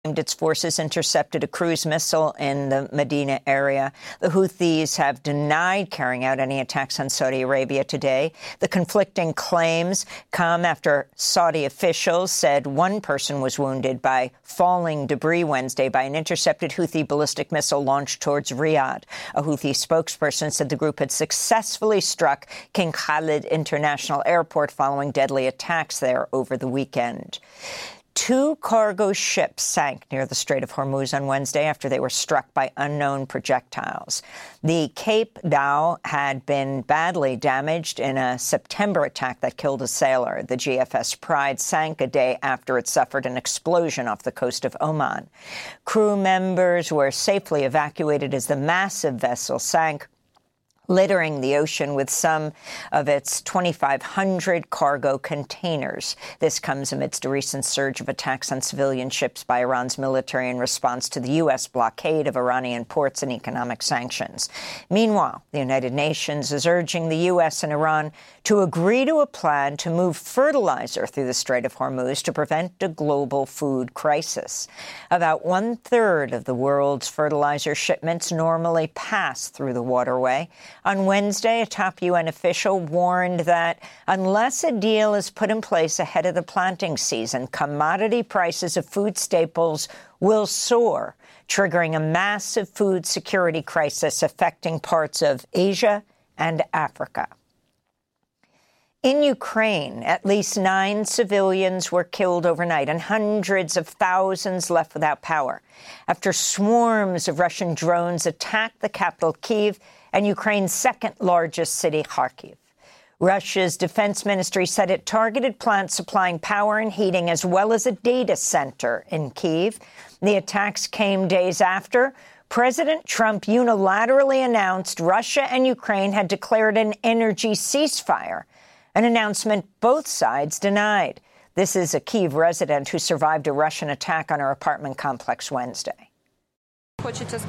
Its forces intercepted a cruise missile in the Medina area. The Houthis have denied carrying out any attacks on Saudi Arabia today. The conflicting claims come after Saudi officials said one person was wounded by falling debris Wednesday by an intercepted Houthi ballistic missile launched towards Riyadh. A Houthi spokesperson said the group had successfully struck King Khalid International Airport following deadly attacks there over the weekend. 2 cargo ships sank near the Strait of Hormuz on Wednesday after they were struck by unknown projectiles. The Cape Dao had been badly damaged in a September attack that killed a sailor. The GFS Pride sank a day after it suffered an explosion off the coast of Oman. Crew members were safely evacuated as the massive vessel sank, littering the ocean with some of its 2,500 cargo containers. This comes amidst a recent surge of attacks on civilian ships by Iran's military in response to the U.S. blockade of Iranian ports and economic sanctions. Meanwhile, the United Nations is urging the U.S. and Iran to agree to a plan to move fertilizer through the Strait of Hormuz to prevent a global food crisis. About 1/3 of the world's fertilizer shipments normally pass through the waterway. On Wednesday, a top UN official warned that unless a deal is put in place ahead of the planting season, commodity prices of food staples will soar, triggering a massive food security crisis affecting parts of Asia and Africa. In Ukraine, at least 9 civilians were killed overnight and hundreds of thousands left without power after swarms of Russian drones attacked the capital, Kyiv, and Ukraine's second-largest city, Kharkiv. Russia's defense ministry said it targeted plants supplying power and heating as well as a data center in Kyiv. The attacks came days after President Trump unilaterally announced Russia and Ukraine had declared an energy ceasefire, an announcement both sides denied. This is a Kyiv resident who survived a Russian attack on her apartment complex Wednesday. I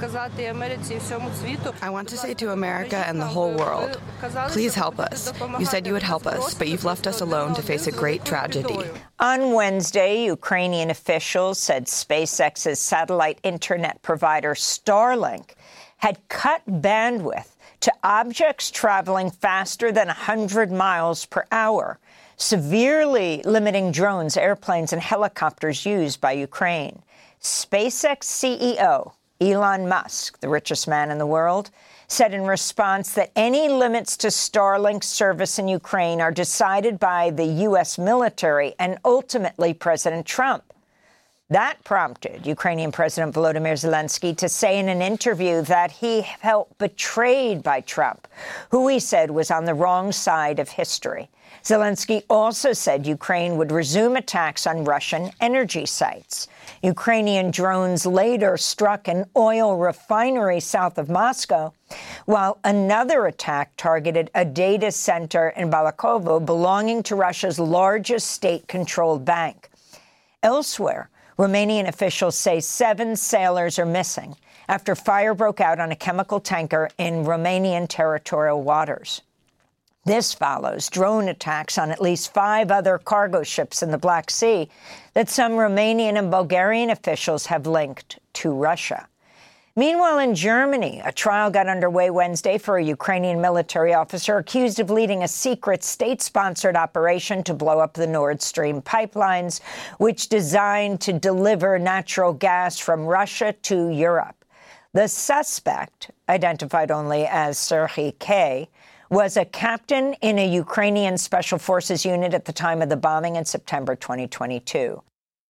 want to say to America and the whole world, please help us. You said you would help us, but you've left us alone to face a great tragedy. On Wednesday, Ukrainian officials said SpaceX's satellite internet provider Starlink had cut bandwidth to objects traveling faster than 100 miles per hour, severely limiting drones, airplanes, and helicopters used by Ukraine. SpaceX CEO Elon Musk, the richest man in the world, said in response that any limits to Starlink service in Ukraine are decided by the U.S. military and ultimately President Trump. That prompted Ukrainian President Volodymyr Zelensky to say in an interview that he felt betrayed by Trump, who he said was on the wrong side of history. Zelensky also said Ukraine would resume attacks on Russian energy sites. Ukrainian drones later struck an oil refinery south of Moscow, while another attack targeted a data center in Balakovo belonging to Russia's largest state-controlled bank. Elsewhere, Romanian officials say 7 sailors are missing after fire broke out on a chemical tanker in Romanian territorial waters. This follows drone attacks on at least 5 other cargo ships in the Black Sea that some Romanian and Bulgarian officials have linked to Russia. Meanwhile, in Germany, a trial got underway Wednesday for a Ukrainian military officer accused of leading a secret state-sponsored operation to blow up the Nord Stream pipelines, which designed to deliver natural gas from Russia to Europe. The suspect, identified only as Serhiy K., was a captain in a Ukrainian Special Forces unit at the time of the bombing in September 2022.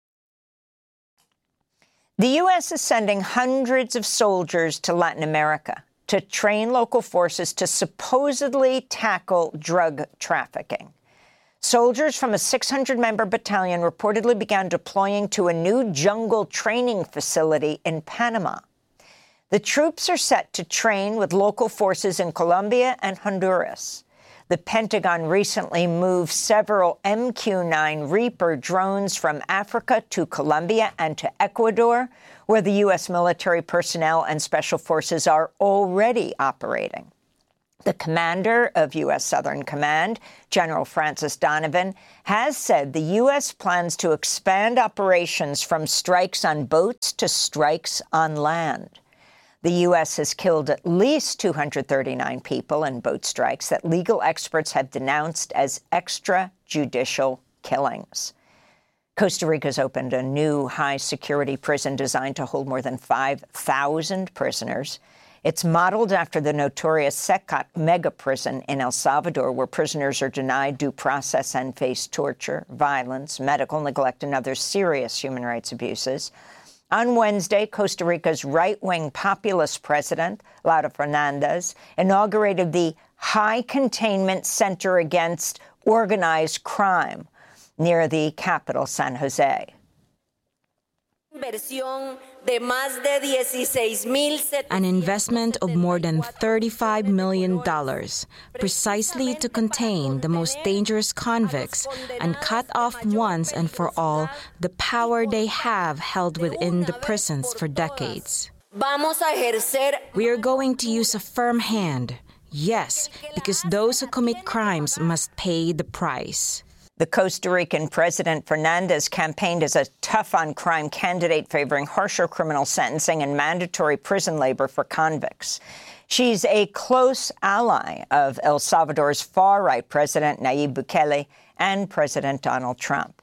The U.S. is sending hundreds of soldiers to Latin America to train local forces to supposedly tackle drug trafficking. Soldiers from a 600-member battalion reportedly began deploying to a new jungle training facility in Panama. The troops are set to train with local forces in Colombia and Honduras. The Pentagon recently moved several MQ-9 Reaper drones from Africa to Colombia and to Ecuador, where the U.S. military personnel and special forces are already operating. The commander of U.S. Southern Command, General Francis Donovan, has said the U.S. plans to expand operations from strikes on boats to strikes on land. The U.S. has killed at least 239 people in boat strikes that legal experts have denounced as extrajudicial killings. Costa Rica's opened a new high-security prison designed to hold more than 5,000 prisoners. It's modeled after the notorious Secat mega prison in El Salvador, where prisoners are denied due process and face torture, violence, medical neglect, and other serious human rights abuses. On Wednesday, Costa Rica's right-wing populist president, Laura Fernandez, inaugurated the High Containment Center Against Organized Crime near the capital, San Jose. An investment of more than $35 million, precisely to contain the most dangerous convicts and cut off once and for all the power they have held within the prisons for decades. We are going to use a firm hand, yes, because those who commit crimes must pay the price. The Costa Rican president, Fernandez, campaigned as a tough-on-crime candidate favoring harsher criminal sentencing and mandatory prison labor for convicts. She's a close ally of El Salvador's far-right president, Nayib Bukele, and President Donald Trump.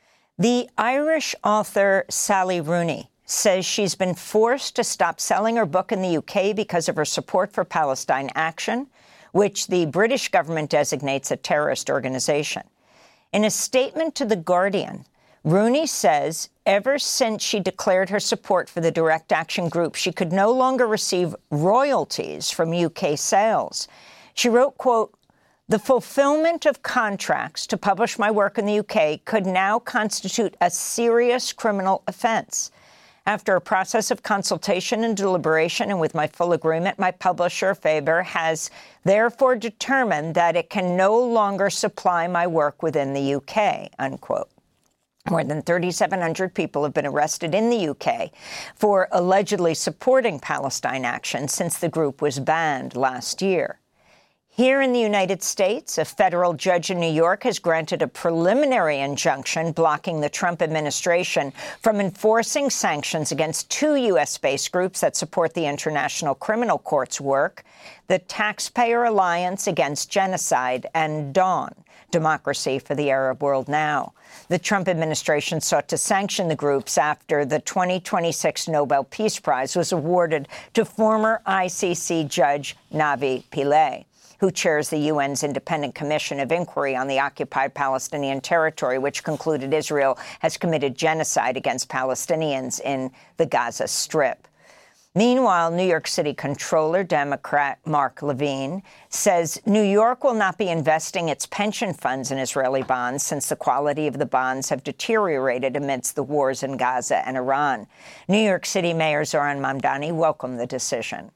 The Irish author Sally Rooney says she's been forced to stop selling her book in the UK because of her support for Palestine Action, which the British government designates a terrorist organization. In a statement to The Guardian, Rooney says ever since she declared her support for the Direct Action Group, she could no longer receive royalties from UK sales. She wrote, quote, "The fulfillment of contracts to publish my work in the UK could now constitute a serious criminal offense. After a process of consultation and deliberation and with my full agreement, my publisher, Faber, has therefore determined that it can no longer supply my work within the UK," unquote. More than 3,700 people have been arrested in the UK for allegedly supporting Palestine Action since the group was banned last year. Here in the United States, a federal judge in New York has granted a preliminary injunction blocking the Trump administration from enforcing sanctions against two U.S.-based groups that support the International Criminal Court's work, the Taxpayer Alliance Against Genocide and DAWN, Democracy for the Arab World Now. The Trump administration sought to sanction the groups after the 2026 Nobel Peace Prize was awarded to former ICC judge Navi Pillay, who chairs the UN's Independent Commission of Inquiry on the occupied Palestinian territory, which concluded Israel has committed genocide against Palestinians in the Gaza Strip. Meanwhile, New York City Comptroller, Democrat Mark Levine, says New York will not be investing its pension funds in Israeli bonds since the quality of the bonds have deteriorated amidst the wars in Gaza and Iran. New York City Mayor Zohran Mamdani welcomed the decision.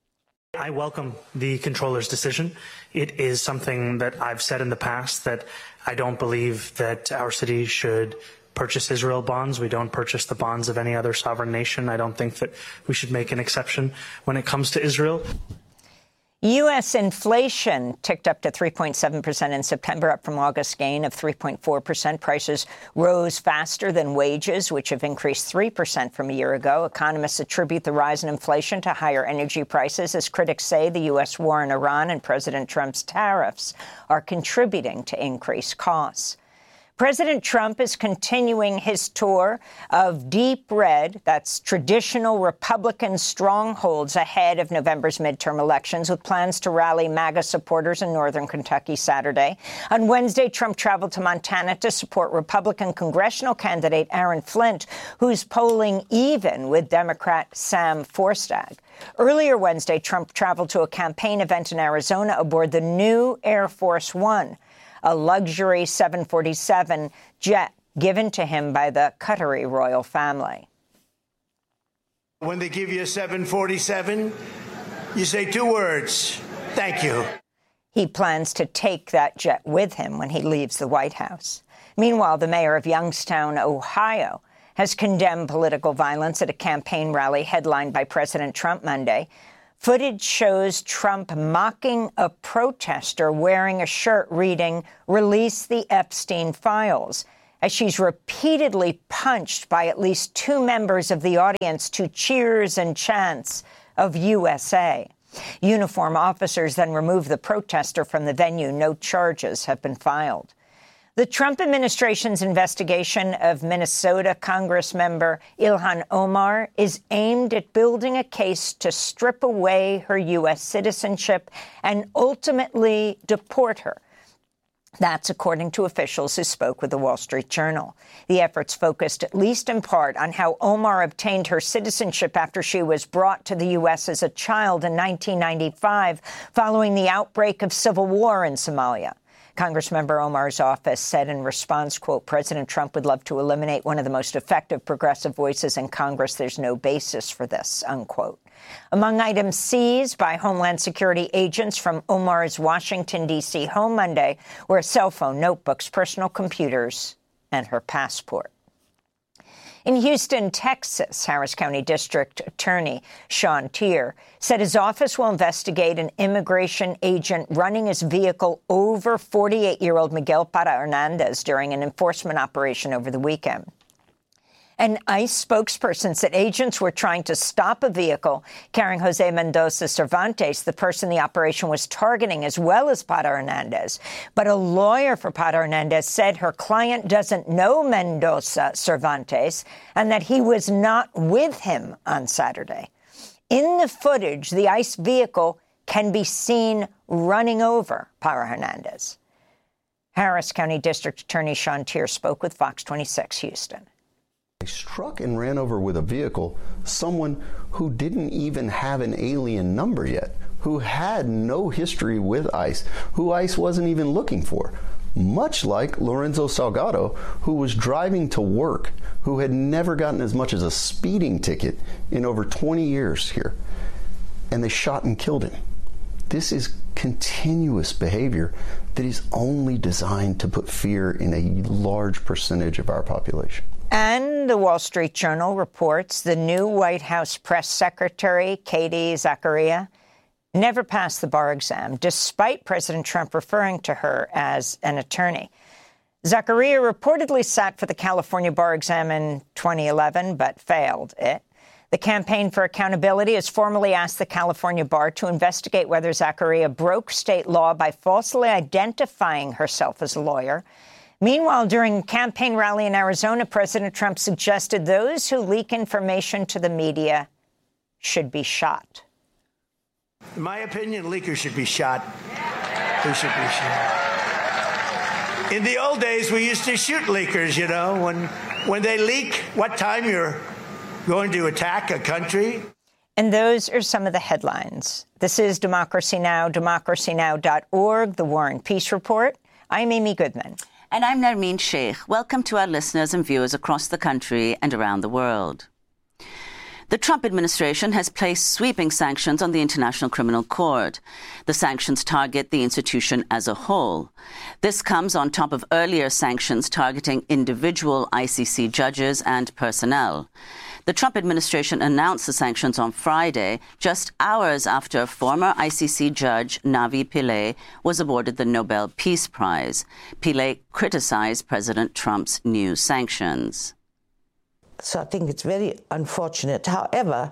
I welcome the controller's decision. It is something that I've said in the past, that I don't believe that our city should purchase Israel bonds. We don't purchase the bonds of any other sovereign nation. I don't think that we should make an exception when it comes to Israel. U.S. inflation ticked up to 3.7% in September, up from August's gain of 3.4%. Prices rose faster than wages, which have increased 3% from a year ago. Economists attribute the rise in inflation to higher energy prices, as critics say the U.S. war in Iran and President Trump's tariffs are contributing to increased costs. President Trump is continuing his tour of deep red, that's traditional Republican strongholds ahead of November's midterm elections, with plans to rally MAGA supporters in northern Kentucky Saturday. On Wednesday, Trump traveled to Montana to support Republican congressional candidate Aaron Flint, who's polling even with Democrat Sam Forstad. Earlier Wednesday, Trump traveled to a campaign event in Arizona aboard the new Air Force One, a luxury 747 jet given to him by the Qatari royal family. When they give you a 747, you say two words: thank you. He plans to take that jet with him when he leaves the White House. Meanwhile, the mayor of Youngstown, Ohio, has condemned political violence at a campaign rally headlined by President Trump Monday. Footage shows Trump mocking a protester wearing a shirt reading, "Release the Epstein files," as she's repeatedly punched by at least two members of the audience to cheers and chants of USA. Uniform officers then remove the protester from the venue. No charges have been filed. The Trump administration's investigation of Minnesota Congress member Ilhan Omar is aimed at building a case to strip away her U.S. citizenship and ultimately deport her. That's according to officials who spoke with the Wall Street Journal. The efforts focused at least in part on how Omar obtained her citizenship after she was brought to the U.S. as a child in 1995 following the outbreak of civil war in Somalia. Congressmember Omar's office said in response, quote, "President Trump would love to eliminate one of the most effective progressive voices in Congress. There's no basis for this," unquote. Among items seized by Homeland Security agents from Omar's Washington, D.C. home Monday were a cell phone, notebooks, personal computers, and her passport. In Houston, Texas, Harris County District Attorney Sean Teare said his office will investigate an immigration agent running his vehicle over 48-year-old Miguel Parra Hernandez during an enforcement operation over the weekend. An ICE spokesperson said agents were trying to stop a vehicle carrying Jose Mendoza Cervantes, the person the operation was targeting, as well as Parra Hernandez. But a lawyer for Parra Hernandez said her client doesn't know Mendoza Cervantes and that he was not with him on Saturday. In the footage, the ICE vehicle can be seen running over Parra Hernandez. Harris County District Attorney Sean Teare spoke with Fox 26 Houston. They struck and ran over with a vehicle someone who didn't even have an alien number yet, who had no history with ICE, who ICE wasn't even looking for, much like Lorenzo Salgado, who was driving to work, who had never gotten as much as a speeding ticket in over 20 years here. And they shot and killed him. This is continuous behavior that is only designed to put fear in a large percentage of our population. And the Wall Street Journal reports the new White House press secretary, Katie Zachariah, never passed the bar exam, despite President Trump referring to her as an attorney. Zachariah reportedly sat for the California bar exam in 2011, but failed it. The Campaign for Accountability has formally asked the California bar to investigate whether Zachariah broke state law by falsely identifying herself as a lawyer. Meanwhile, during a campaign rally in Arizona, President Trump suggested those who leak information to the media should be shot. In my opinion, leakers should be shot. They should be shot. In the old days, we used to shoot leakers, you know, when they leak what time you're going to attack a country. And those are some of the headlines. This is Democracy Now!, democracynow.org, The War and Peace Report. I'm Amy Goodman. And I'm Nermeen Sheikh. Welcome to our listeners and viewers across the country and around the world. The Trump administration has placed sweeping sanctions on the International Criminal Court. The sanctions target the institution as a whole. This comes on top of earlier sanctions targeting individual ICC judges and personnel. The Trump administration announced the sanctions on Friday, just hours after former ICC judge Navi Pillay was awarded the Nobel Peace Prize. Pillay criticized President Trump's new sanctions. So I think it's very unfortunate. However,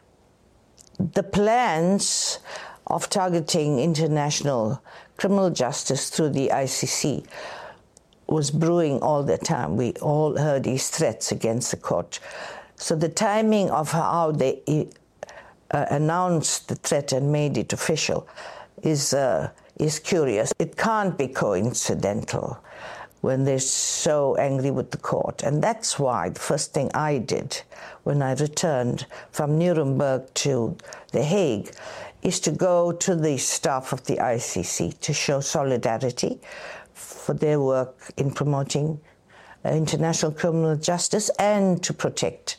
the plans of targeting international criminal justice through the ICC was brewing all the time. We all heard these threats against the court. So the timing of how they announced the threat and made it official is curious. It can't be coincidental when they're so angry with the court. And that's why the first thing I did when I returned from Nuremberg to The Hague is to go to the staff of the ICC to show solidarity for their work in promoting international criminal justice and to protect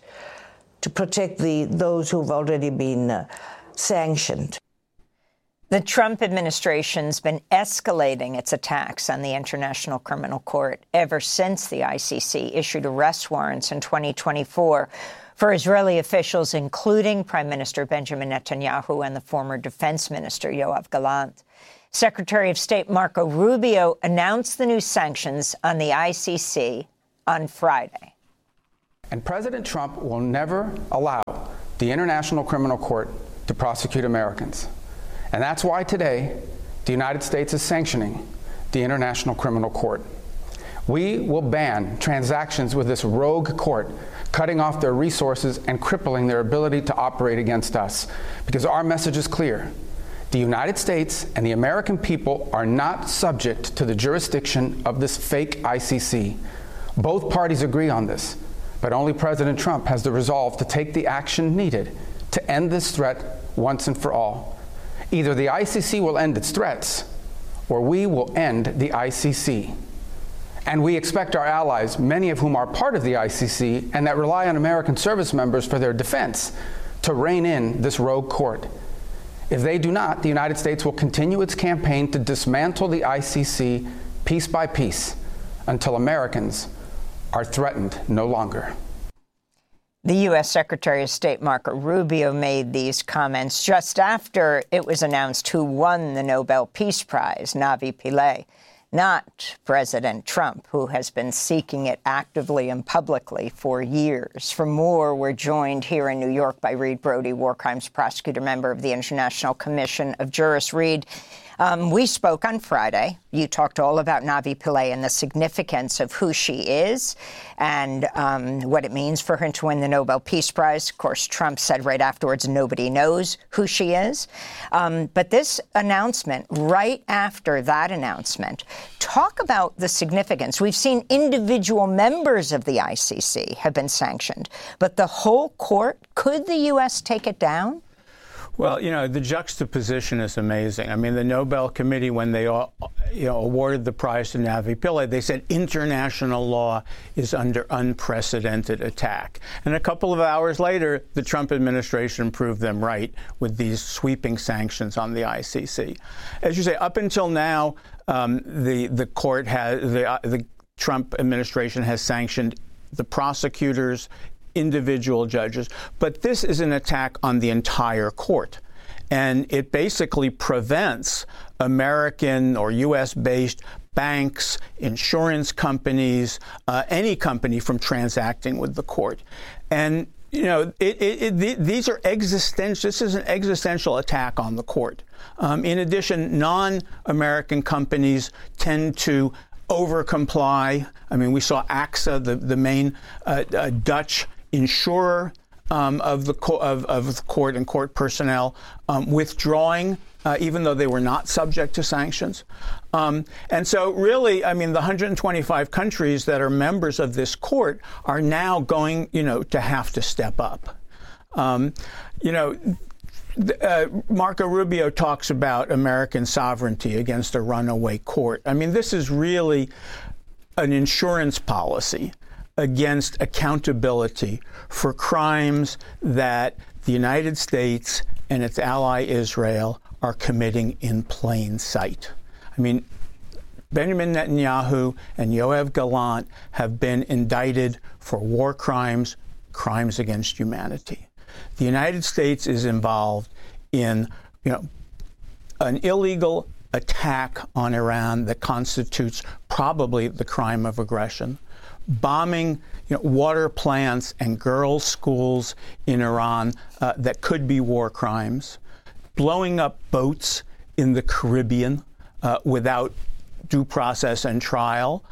those who've already been sanctioned. The Trump administration's been escalating its attacks on the International Criminal Court ever since the ICC issued arrest warrants in 2024 for Israeli officials, including Prime Minister Benjamin Netanyahu and the former Defense Minister Yoav Gallant. Secretary of State Marco Rubio announced the new sanctions on the ICC on Friday. And President Trump will never allow the International Criminal Court to prosecute Americans. And that's why today the United States is sanctioning the International Criminal Court. We will ban transactions with this rogue court, cutting off their resources and crippling their ability to operate against us. Because our message is clear. The United States and the American people are not subject to the jurisdiction of this fake ICC. Both parties agree on this, but only President Trump has the resolve to take the action needed to end this threat once and for all. Either the ICC will end its threats, or we will end the ICC. And we expect our allies, many of whom are part of the ICC and that rely on American service members for their defense, to rein in this rogue court. If they do not, the United States will continue its campaign to dismantle the ICC piece by piece until Americans are threatened no longer. The U.S. Secretary of State Marco Rubio made these comments just after it was announced who won the Nobel Peace Prize, Navi Pillay. Not President Trump, who has been seeking it actively and publicly for years. For more, we're joined here in New York by Reed Brody, war crimes prosecutor, member of the International Commission of Jurists. Reed, we spoke on Friday. You talked all about Navi Pillay and the significance of who she is and what it means for her to win the Nobel Peace Prize. Of course, Trump said right afterwards, nobody knows who she is. But this announcement, right after that announcement, talk about the significance. We've seen individual members of the ICC have been sanctioned, but the whole court, could the U.S. take it down? Well, you know, the juxtaposition is amazing. I mean, the Nobel Committee, when they awarded the prize to Navi Pillay, they said international law is under unprecedented attack. And a couple of hours later, the Trump administration proved them right with these sweeping sanctions on the ICC. As you say, up until now, the court has the Trump administration has sanctioned the prosecutors, individual judges, but this is an attack on the entire court. And it basically prevents American or U.S.-based banks, insurance companies, any company from transacting with the court. And, you know, these are existential. This is an existential attack on the court. In addition, non-American companies tend to over-comply. I mean, we saw AXA, the main Dutch insurer of the court and court personnel withdrawing, even though they were not subject to sanctions. And so really, I mean, the 125 countries that are members of this court are now going, you know, to have to step up. You know, Marco Rubio talks about American sovereignty against a runaway court. I mean, this is really an insurance policy against accountability for crimes that the United States and its ally Israel are committing in plain sight. I mean, Benjamin Netanyahu and Yoav Gallant have been indicted for war crimes, crimes against humanity. The United States is involved in, you know, an illegal attack on Iran that constitutes probably the crime of aggression, bombing, you know, water plants and girls' schools in Iran that could be war crimes, blowing up boats in the Caribbean without due process and trial.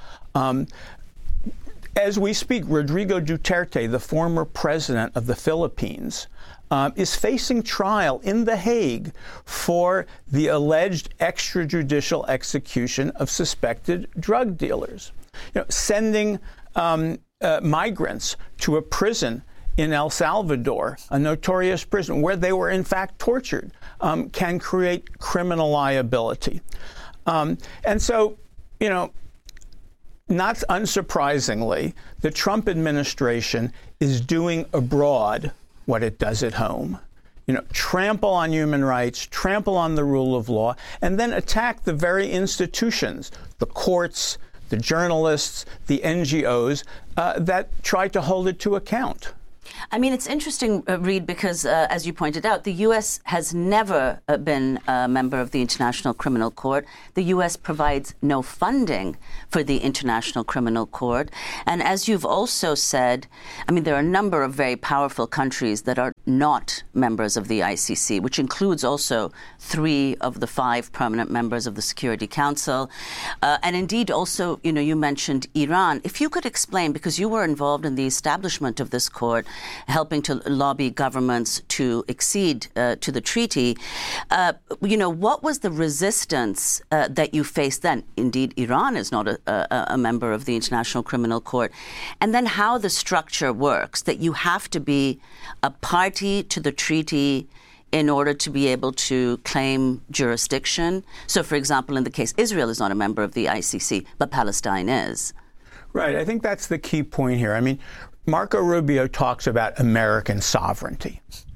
As we speak, Rodrigo Duterte, the former president of the Philippines, is facing trial in The Hague for the alleged extrajudicial execution of suspected drug dealers. You know, sending migrants to a prison in El Salvador, a notorious prison where they were in fact tortured, can create criminal liability. And so, you know, not unsurprisingly, the Trump administration is doing abroad what it does at home. You know, trample on human rights, trample on the rule of law, and then attack the very institutions, the courts, the journalists, the NGOs that try to hold it to account. I mean, it's interesting, Reed, because as you pointed out, the U.S. has never been a member of the International Criminal Court. The U.S. provides no funding for the International Criminal Court. And as you've also said, I mean, there are a number of very powerful countries that are not members of the ICC, which includes also 3 of the 5 permanent members of the Security Council. And indeed, also, you mentioned Iran. If you could explain, because you were involved in the establishment of this court, helping to lobby governments to accede to the treaty. What was the resistance that you faced then? Indeed, Iran is not a member of the International Criminal Court. And then how the structure works, that you have to be a party to the treaty in order to be able to claim jurisdiction. So, for example, in the case, Israel is not a member of the ICC, but Palestine is. Right. I think that's the key point here. I mean, Marco Rubio talks about American sovereignty.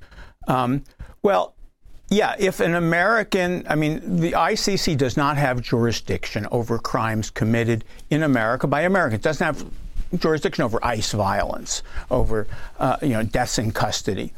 If an American, the ICC does not have jurisdiction over crimes committed in America by Americans. It doesn't have jurisdiction over ICE violence, over, deaths in custody.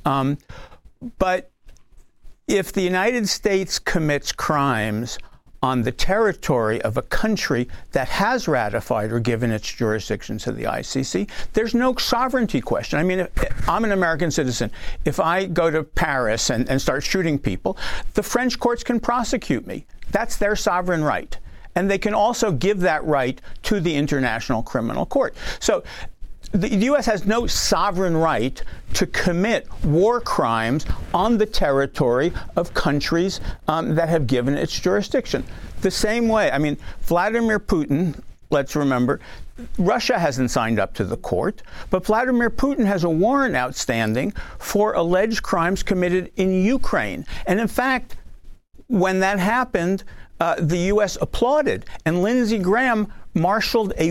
But if the United States commits crimes on the territory of a country that has ratified or given its jurisdiction to the ICC, there's no sovereignty question. I mean, if I'm an American citizen. If I go to Paris and start shooting people, the French courts can prosecute me. That's their sovereign right. And they can also give that right to the International Criminal Court. So the U.S. has no sovereign right to commit war crimes on the territory of countries that have given its jurisdiction. The same way, Vladimir Putin, let's remember, Russia hasn't signed up to the court, but Vladimir Putin has a warrant outstanding for alleged crimes committed in Ukraine. And in fact, when that happened, the U.S. applauded, and Lindsey Graham marshaled a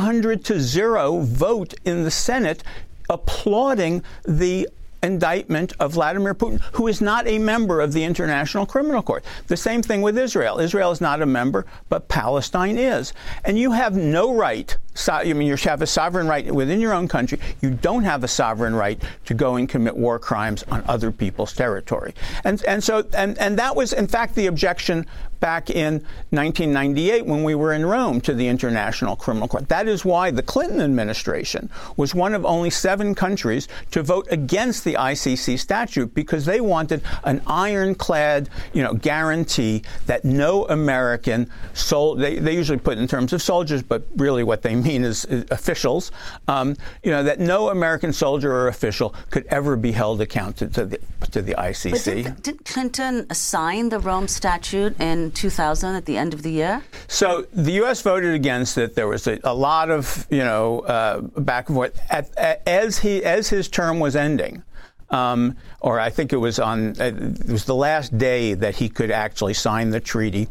100-0 vote in the Senate applauding the indictment of Vladimir Putin, who is not a member of the International Criminal Court. The same thing with Israel. Israel is not a member, but Palestine is. And you have no right. You have a sovereign right within your own country. You don't have a sovereign right to go and commit war crimes on other people's territory. And that was, in fact, the objection back in 1998 when we were in Rome to the International Criminal Court. That is why the Clinton administration was one of only 7 countries to vote against the ICC statute, because they wanted an ironclad, guarantee that no American they usually put it in terms of soldiers, but really what they mean is officials, that no American soldier or official could ever be held accountable to the ICC. But did Clinton sign the Rome statute in 2000 at the end of the year? So the U.S. voted against it. There was a lot of, back and forth. As his term was ending, or I think it was the last day that he could actually sign the treaty.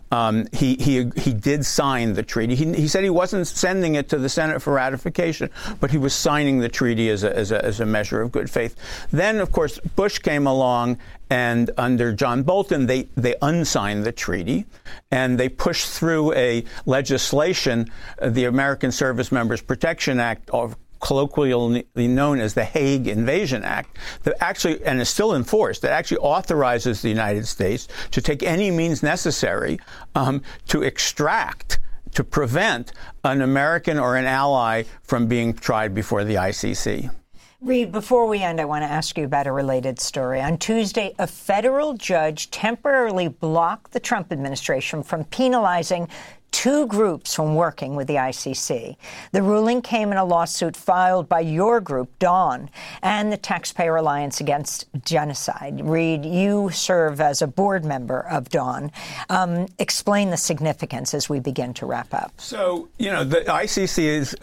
He did sign the treaty. He said he wasn't sending it to the Senate for ratification, but he was signing the treaty as a measure of good faith. Then, of course, Bush came along, and under John Bolton, they unsigned the treaty, and they pushed through a legislation, the American Service Members Protection Act, colloquially known as the Hague Invasion Act, that actually, and is still enforced, that actually authorizes the United States to take any means necessary to extract, to prevent an American or an ally from being tried before the ICC. Reed, before we end, I want to ask you about a related story. On Tuesday, a federal judge temporarily blocked the Trump administration from penalizing 2 groups from working with the ICC. The ruling came in a lawsuit filed by your group, DAWN, and the Taxpayer Alliance Against Genocide. Reed, you serve as a board member of DAWN. Explain the significance as we begin to wrap up. So, the ICC is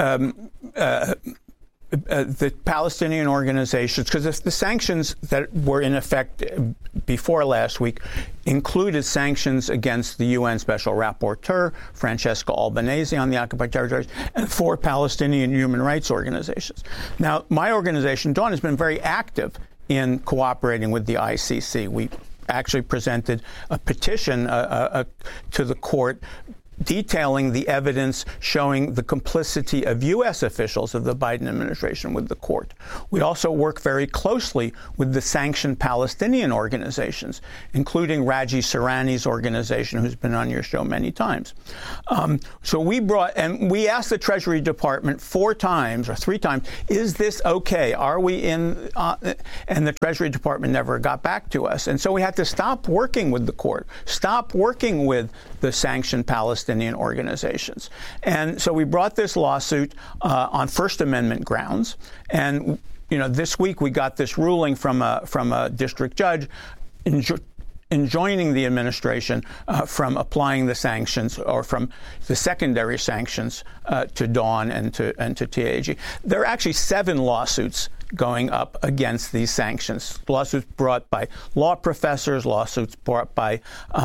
the Palestinian organizations, because the sanctions that were in effect before last week included sanctions against the UN Special Rapporteur, Francesca Albanese, on the occupied territories, and 4 Palestinian human rights organizations. Now, my organization, DAWN, has been very active in cooperating with the ICC. We actually presented a petition to the court detailing the evidence showing the complicity of U.S. officials of the Biden administration with the court. We also work very closely with the sanctioned Palestinian organizations, including Raji Sourani's organization, who's been on your show many times. So we asked the Treasury Department 4 times or 3 times, is this okay? Are we in? And the Treasury Department never got back to us. And so we had to stop working with the court, stop working with the sanctioned Palestinian organizations. And so we brought this lawsuit on First Amendment grounds. And, this week we got this ruling from a district judge enjoining the administration from applying the sanctions or from the secondary sanctions to Dawn and to TAG. There are actually 7 lawsuits going up against these sanctions. Lawsuits brought by law professors, lawsuits brought by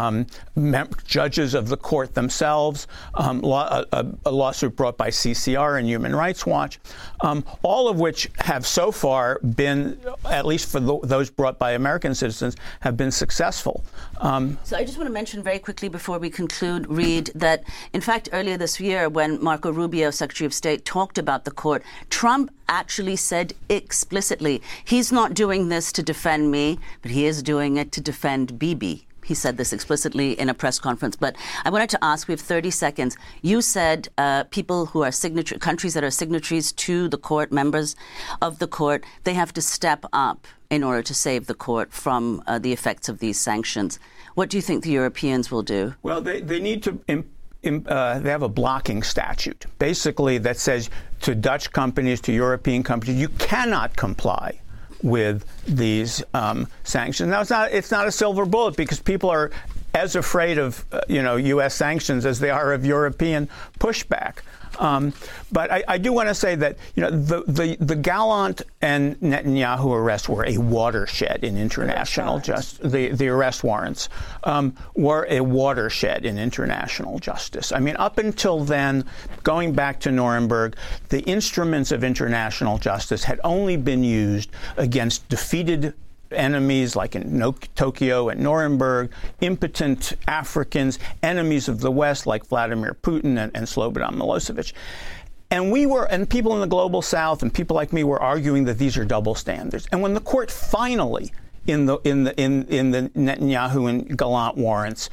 judges of the court themselves, a lawsuit brought by CCR and Human Rights Watch, all of which have so far been, at least for those brought by American citizens, have been successful. So I just want to mention very quickly before we conclude, Reid, that in fact earlier this year when Marco Rubio, Secretary of State, talked about the court, Trump actually said explicitly, he's not doing this to defend me, but he is doing it to defend Bibi. He said this explicitly in a press conference. But I wanted to ask, we have 30 seconds. You said people who are countries that are signatories to the court, members of the court, they have to step up in order to save the court from the effects of these sanctions. What do you think the Europeans will do? Well, they need to they have a blocking statute, basically, that says to Dutch companies, to European companies, you cannot comply with these sanctions. Now, it's not a silver bullet because people are as afraid of U.S. sanctions as they are of European pushback. But I do want to say that the Gallant and Netanyahu arrests were a watershed in international justice. The arrest warrants were a watershed in international justice. I mean, up until then, going back to Nuremberg, the instruments of international justice had only been used against defeated enemies like in Tokyo and Nuremberg, impotent Africans, enemies of the West like Vladimir Putin and Slobodan Milosevic. And people in the global South and people like me were arguing that these are double standards. And when the court finally, in the Netanyahu and Gallant warrants,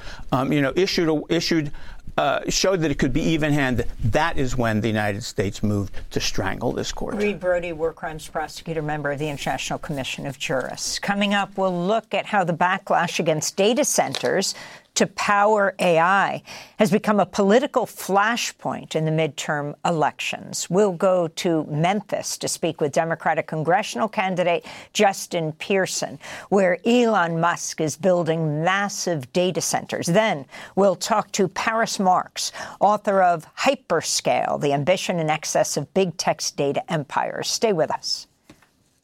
showed that it could be even-handed, that is when the United States moved to strangle this court. Reid Brody, war crimes prosecutor, member of the International Commission of Jurists. Coming up, we'll look at how the backlash against data centers to power AI has become a political flashpoint in the midterm elections. We'll go to Memphis to speak with Democratic congressional candidate Justin Pearson, where Elon Musk is building massive data centers. Then we'll talk to Paris Marx, author of Hyperscale, the ambition and excess of big tech's data empires. Stay with us.